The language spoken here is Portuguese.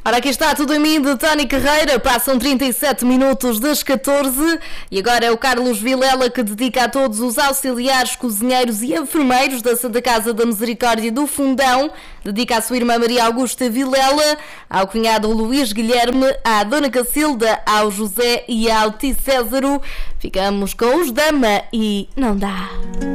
Ora, aqui está Tudo em Mim de Tony Carreira. Passam 37 minutos das 14 e agora é o Carlos Vilela que dedica a todos os auxiliares, cozinheiros e enfermeiros da Santa Casa da Misericórdia do Fundão. Dedica à sua irmã Maria Augusta Vilela, ao cunhado Luís Guilherme, à Dona Cacilda, ao José e ao Tio Césaro. Ficamos com os Dama e Não Dá.